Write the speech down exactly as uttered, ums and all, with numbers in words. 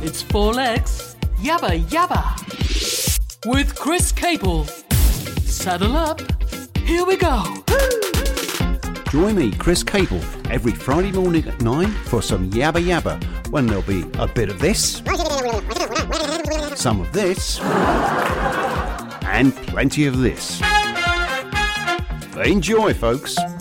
It's Four Legs, Yabba Yabba, with Chris Cable. Saddle up, here we go. Join me, Chris Cable, every Friday morning at nine for some Yabba Yabba, when there'll be a bit of this, some of this, and plenty of this. Enjoy, folks.